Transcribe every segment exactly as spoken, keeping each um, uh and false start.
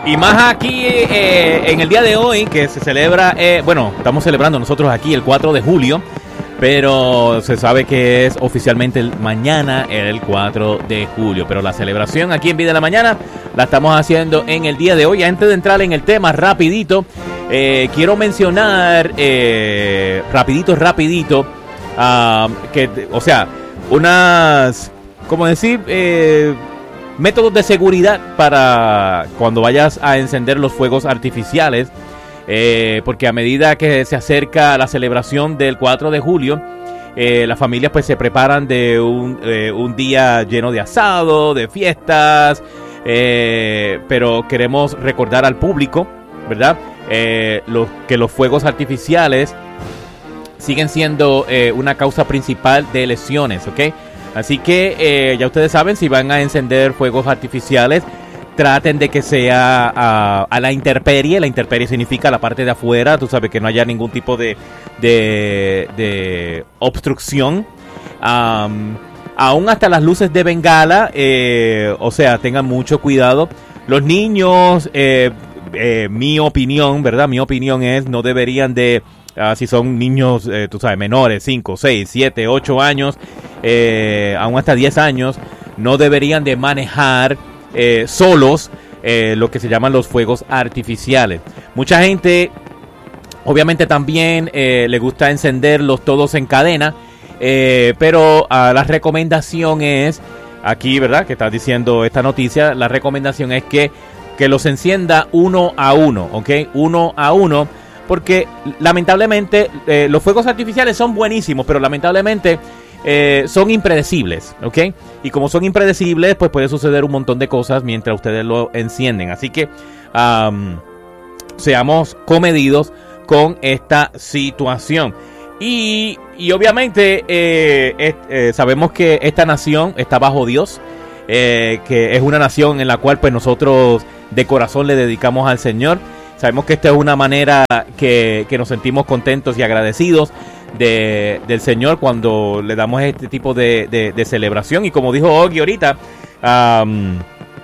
Y más aquí eh, en el día de hoy que se celebra, eh, bueno, estamos celebrando nosotros aquí el cuatro de julio, pero se sabe que es oficialmente el, mañana el cuatro de julio. Pero la celebración aquí en Vida en la Mañana la estamos haciendo en el día de hoy. Antes de entrar en el tema, rapidito, eh, quiero mencionar, eh, rapidito, rapidito, uh, que, o sea, unas, ¿cómo decir? Eh... métodos de seguridad para cuando vayas a encender los fuegos artificiales, eh, porque a medida que se acerca la celebración del cuatro de julio, eh, las familias pues se preparan de un, eh, un día lleno de asado, de fiestas, eh, pero queremos recordar al público, ¿verdad? Eh, los, que los fuegos artificiales siguen siendo eh, una causa principal de lesiones, ¿ok? Así que eh, ya ustedes saben, si van a encender fuegos artificiales, traten de que sea uh, a la intemperie. La intemperie significa la parte de afuera, tú sabes, que no haya ningún tipo de, de, de obstrucción. Um, aún hasta las luces de bengala, eh, o sea, tengan mucho cuidado. Los niños, eh, eh, mi opinión, ¿verdad? Mi opinión es, no deberían de... Uh, si son niños, eh, tú sabes, menores, cinco, seis, siete, ocho años, eh, aún hasta diez años, no deberían de manejar eh, solos eh, lo que se llaman los fuegos artificiales. Mucha gente, obviamente también eh, le gusta encenderlos todos en cadena, eh, pero uh, la recomendación es, aquí, ¿verdad?, que está diciendo esta noticia, la recomendación es que, que los encienda uno a uno, ¿ok? Uno a uno. Porque lamentablemente eh, los fuegos artificiales son buenísimos, pero lamentablemente eh, son impredecibles, ¿ok? Y como son impredecibles, pues puede suceder un montón de cosas mientras ustedes lo encienden. Así que um, seamos comedidos con esta situación. Y, y obviamente eh, es, eh, sabemos que esta nación está bajo Dios, eh, que es una nación en la cual pues nosotros de corazón le dedicamos al Señor. Sabemos que esta es una manera que, que nos sentimos contentos y agradecidos de, del Señor cuando le damos este tipo de, de, de celebración. Y como dijo Ogi ahorita, um,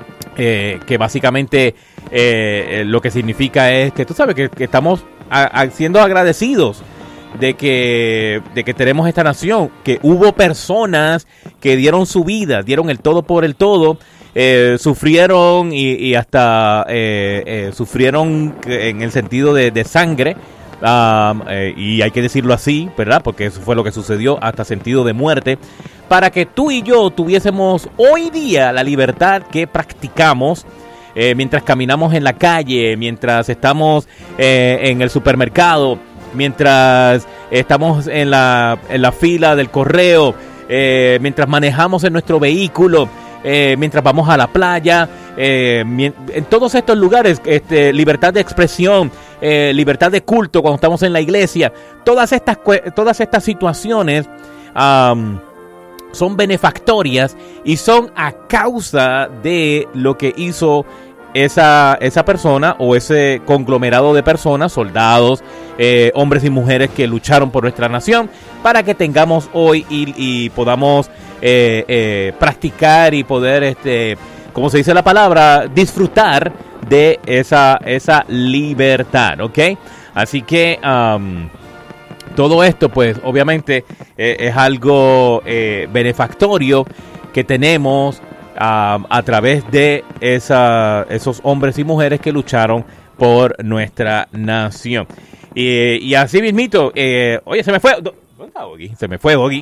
eh, que básicamente eh, lo que significa es que tú sabes que, que estamos a, a, siendo agradecidos de que, de que tenemos esta nación, que hubo personas que dieron su vida, dieron el todo por el todo. Eh, sufrieron y, y hasta eh, eh, sufrieron en el sentido de, de sangre, um, eh, y hay que decirlo así, ¿verdad? Porque eso fue lo que sucedió, hasta sentido de muerte, para que tú y yo tuviésemos hoy día la libertad que practicamos eh, mientras caminamos en la calle, mientras estamos eh, en el supermercado, mientras estamos en la, en la fila del correo, eh, mientras manejamos en nuestro vehículo, Eh, mientras vamos a la playa, eh, en todos estos lugares, este, libertad de expresión, eh, libertad de culto cuando estamos en la iglesia, todas estas, todas estas situaciones um, son benefactorias y son a causa de lo que hizo esa, esa persona o ese conglomerado de personas, soldados, eh, hombres y mujeres que lucharon por nuestra nación para que tengamos hoy y, y podamos eh, eh, practicar y poder, este, como se dice la palabra, disfrutar de esa, esa libertad, ¿ok? Así que um, todo esto, pues, obviamente eh, es algo eh, benefactorio que tenemos Uh, a través de esa, esos hombres y mujeres que lucharon por nuestra nación. Y, y así mismito, eh, oye, se me fue, ¿dónde está Doggy? Se me fue Doggy.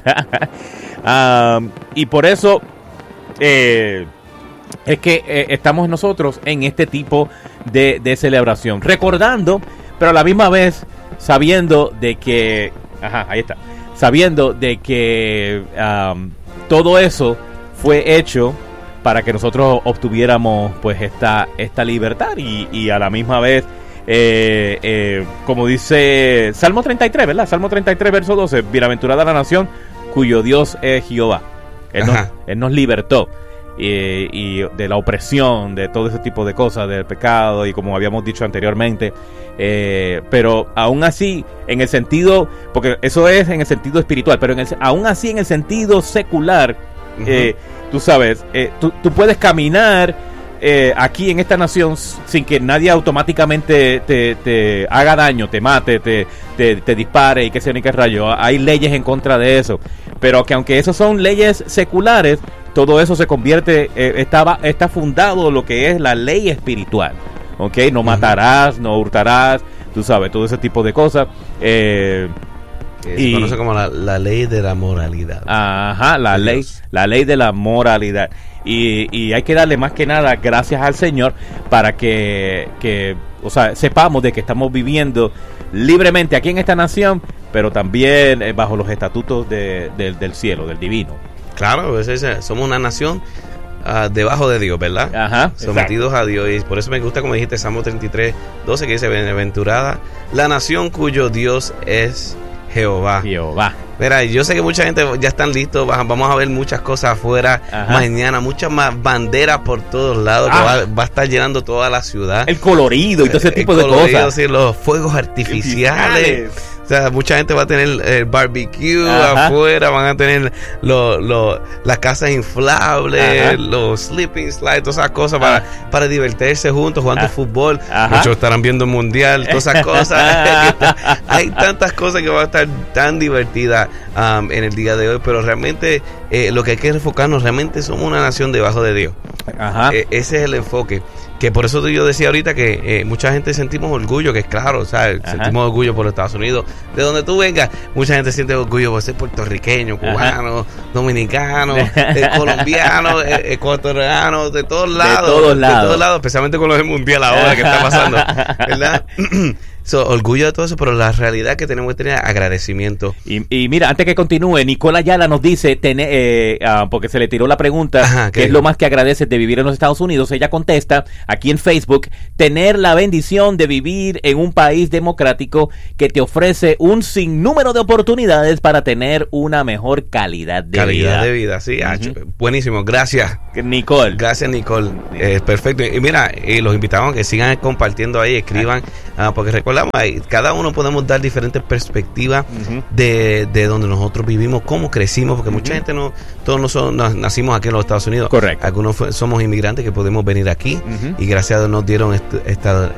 um, y por eso eh, es que eh, estamos nosotros en este tipo de, de celebración, recordando, pero a la misma vez sabiendo de que, ajá, ahí está, sabiendo de que um, todo eso fue hecho para que nosotros obtuviéramos pues esta, esta libertad y, y a la misma vez, eh, eh, como dice Salmo treinta y tres, ¿verdad? Salmo treinta y tres, verso doce, bienaventurada la nación cuyo Dios es Jehová. Él nos, él nos libertó y, y de la opresión, de todo ese tipo de cosas, del pecado y como habíamos dicho anteriormente. Eh, pero aún así, en el sentido, porque eso es en el sentido espiritual, pero en el, aún así en el sentido secular, Uh-huh. Eh, tú sabes, eh, tú, tú puedes caminar eh, aquí en esta nación sin que nadie automáticamente te, te haga daño, te mate, te, te, te dispare y que sea ni que rayo. Hay leyes en contra de eso. Pero que aunque eso son leyes seculares, todo eso se convierte, eh, está, está fundado lo que es la ley espiritual. ¿Ok? No matarás, no hurtarás, tú sabes, todo ese tipo de cosas. Eh, que se y, conoce como la, la ley de la moralidad. Ajá, la ley, la ley de la moralidad. Y, y hay que darle más que nada gracias al Señor para que, que, o sea, sepamos de que estamos viviendo libremente aquí en esta nación, pero también eh, bajo los estatutos de, de, del cielo, del divino. Claro, es ese, somos una nación uh, debajo de Dios, ¿verdad? Ajá, sometidos exacto. a Dios. Y por eso me gusta, como dijiste, Salmo treinta y tres, doce, que dice: bienaventurada la nación cuyo Dios es Jehová. Jehová. Mira, yo sé que mucha gente ya están listos. Vamos a ver muchas cosas afuera. Ajá. Mañana, muchas más banderas por todos lados. Ah. Que va, va a estar llenando toda la ciudad. El colorido y todo ese tipo el de colorido, cosas. Sí, los fuegos artificiales. O sea, mucha gente va a tener el barbecue Ajá. afuera, van a tener lo, lo, las casas inflables, Ajá. los sleeping slides, todas esas cosas para, para divertirse juntos, jugando Ajá. fútbol. Ajá. Muchos estarán viendo el mundial, todas esas cosas. Hay tantas cosas que van a estar tan divertidas um, en el día de hoy, pero realmente eh, lo que hay que enfocarnos, realmente somos una nación debajo de Dios. Ajá. Eh, ese es el enfoque. Que por eso yo decía ahorita que eh, mucha gente sentimos orgullo, que es claro, ¿sabes? Ajá. Sentimos orgullo por los Estados Unidos. De donde tú vengas, mucha gente siente orgullo por ser puertorriqueño, cubano, Ajá. dominicano, eh, colombiano, eh, ecuatoriano, de todos lados. De todos lados. De todos lados, especialmente con lo del mundial ahora que está pasando, ¿verdad? So, orgullo de todo eso, pero la realidad que tenemos que tener agradecimiento. Y, y mira, antes que continúe, Nicola Ayala nos dice, tener, eh, uh, porque se le tiró la pregunta, Ajá, ¿qué es lo más que agradeces de vivir en los Estados Unidos? Ella contesta aquí en Facebook: tener la bendición de vivir en un país democrático que te ofrece un sinnúmero de oportunidades para tener una mejor calidad de calidad vida. Calidad de vida, sí. Uh-huh. Buenísimo, gracias. Nicole. Gracias, Nicole. Eh, perfecto. Y mira, eh, los invitamos a que sigan compartiendo ahí, escriban, uh, porque recuerda, cada uno podemos dar diferentes perspectivas uh-huh. de, de donde nosotros vivimos, cómo crecimos, porque uh-huh. mucha gente no, todos no son, no, nacimos aquí en los Estados Unidos. Correcto. Algunos fue, somos inmigrantes que podemos venir aquí uh-huh. y gracias a Dios nos dieron este, esta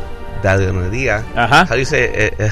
ciudadanía. Ajá. How do you say, eh, eh,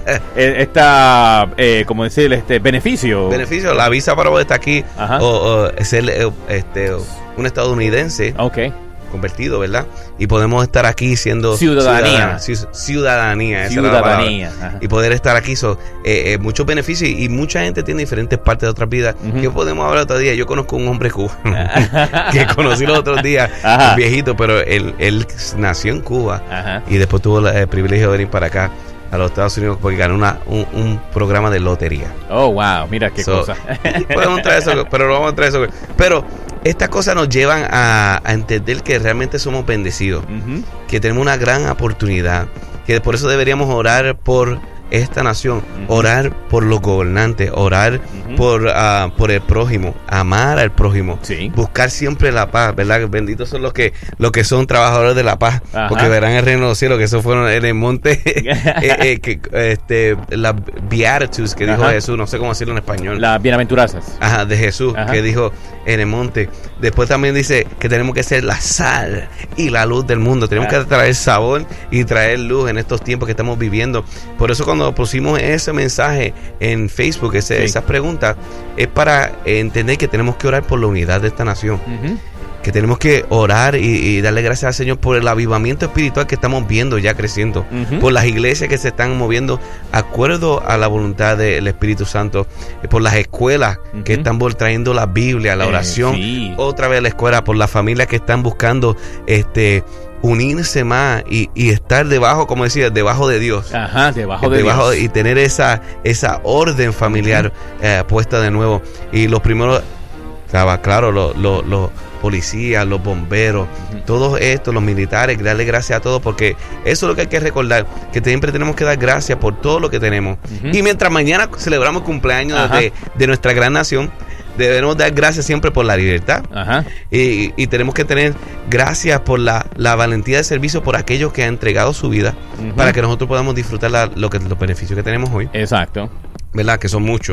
esta, eh, como decir, este beneficio. Beneficio, la visa para poder estar aquí o, o ser este, un estadounidense. Okay. Convertido, ¿verdad? Y podemos estar aquí siendo ciudadanía. Ciudadanía, ciudadanía, esa ciudadanía. Era la y poder estar aquí, son eh, eh, muchos beneficios. Y mucha gente tiene diferentes partes de otras vidas. Uh-huh. Que podemos hablar otro día. Yo conozco un hombre cubano que conocí los otros días, un viejito, pero él, él nació en Cuba. Ajá. Y después tuvo el privilegio de venir para acá a los Estados Unidos porque ganó una, un, un programa de lotería. Oh, wow, mira qué so, cosa. Podemos traer eso, pero no vamos a traer eso. Pero estas cosas nos llevan a, a entender que realmente somos bendecidos, uh-huh. que tenemos una gran oportunidad, que por eso deberíamos orar por esta nación, uh-huh. orar por los gobernantes, orar uh-huh. por, uh, por el prójimo, amar al prójimo, sí. buscar siempre la paz, ¿verdad? Benditos son los que los que son trabajadores de la paz, Ajá. porque verán el reino de los cielos, que eso fueron en el monte, eh, eh, que, este, las Beatitudes que dijo Ajá. Jesús, no sé cómo decirlo en español. Las bienaventuranzas. Ajá, de Jesús, Ajá. que dijo en el monte. Después también dice que tenemos que ser la sal y la luz del mundo. Tenemos Ajá. que traer sabor y traer luz en estos tiempos que estamos viviendo. Por eso cuando pusimos ese mensaje en Facebook, ese, sí. esas preguntas, es para entender que tenemos que orar por la unidad de esta nación. Uh-huh. Que tenemos que orar y, y darle gracias al Señor por el avivamiento espiritual que estamos viendo ya creciendo, uh-huh. por las iglesias que se están moviendo acuerdo a la voluntad del Espíritu Santo, por las escuelas uh-huh. que están trayendo la Biblia, la oración, eh, sí. otra vez a la escuela, por las familias que están buscando este unirse más y, y estar debajo, como decía, debajo de Dios. Ajá, debajo de debajo, Dios. Y tener esa, esa orden familiar uh-huh. eh, puesta de nuevo. Y los primeros, estaba claro, los lo, lo, policías, los bomberos, uh-huh. todos estos, los militares, darle gracias a todos, porque eso es lo que hay que recordar, que siempre tenemos que dar gracias por todo lo que tenemos. Uh-huh. Y mientras mañana celebramos cumpleaños de, de nuestra gran nación, debemos dar gracias siempre por la libertad. Ajá. Y, y tenemos que tener gracias por la, la valentía de servicio por aquellos que han entregado su vida uh-huh. para que nosotros podamos disfrutar la, lo que, los beneficios que tenemos hoy. Exacto. ¿Verdad? Que son muchos.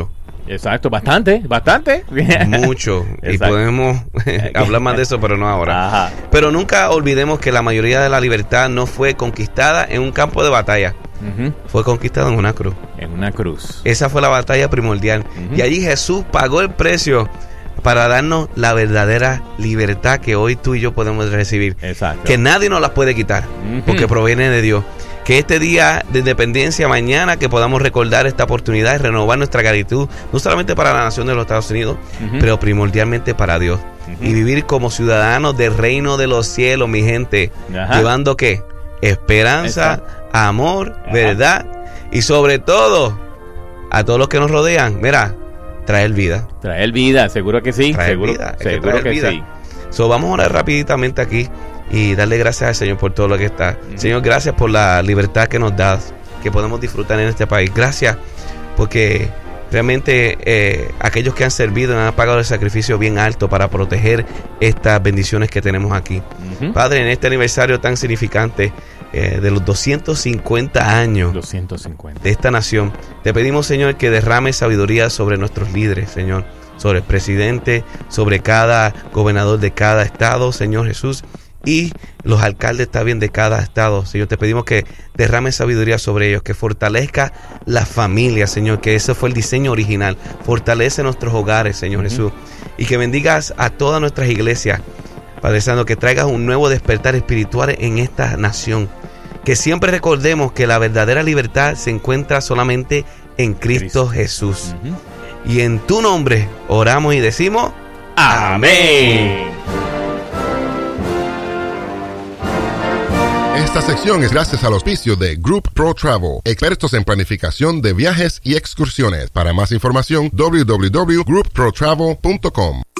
Exacto, bastante, bastante. Mucho. Y Exacto. podemos hablar más de eso, pero no ahora. Ajá. Pero nunca olvidemos que la mayoría de la libertad no fue conquistada en un campo de batalla. Uh-huh. Fue conquistada en una cruz. En una cruz. Esa fue la batalla primordial. Uh-huh. Y allí Jesús pagó el precio para darnos la verdadera libertad que hoy tú y yo podemos recibir. Exacto. Que nadie nos la puede quitar, Uh-huh. porque proviene de Dios. Que este día de independencia mañana que podamos recordar esta oportunidad y renovar nuestra gratitud, no solamente para la nación de los Estados Unidos, Uh-huh. pero primordialmente para Dios. Uh-huh. Y vivir como ciudadanos del reino de los cielos, mi gente. Ajá. Llevando ¿qué? Esperanza, Exacto. amor, Ajá. verdad. Y sobre todo, a todos los que nos rodean, mira, traer vida. Traer vida, seguro que sí. Traer seguro vida, hay que seguro traer que vida. sí. So, vamos a orar rapiditamente aquí y darle gracias al Señor por todo lo que está. Uh-huh. Señor, gracias por la libertad que nos das, que podemos disfrutar en este país. Gracias porque realmente eh, aquellos que han servido han pagado el sacrificio bien alto para proteger estas bendiciones que tenemos aquí. Uh-huh. Padre, en este aniversario tan significante eh, de los doscientos cincuenta años doscientos cincuenta. de esta nación, te pedimos, Señor, que derrame sabiduría sobre nuestros líderes, Señor, sobre el presidente, sobre cada gobernador de cada estado, Señor Jesús, y los alcaldes también de cada estado. Señor, te pedimos que derrame sabiduría sobre ellos, que fortalezca la familia, Señor, que ese fue el diseño original. Fortalece nuestros hogares, Señor uh-huh. Jesús, y que bendigas a todas nuestras iglesias, Padre Santo, que traigas un nuevo despertar espiritual en esta nación. Que siempre recordemos que la verdadera libertad se encuentra solamente en Cristo, Cristo. Jesús. Uh-huh. Y en tu nombre oramos y decimos amén. Esta sección es gracias al auspicio de Group Pro Travel, expertos en planificación de viajes y excursiones. Para más información, doble u doble u doble u punto group pro travel punto com.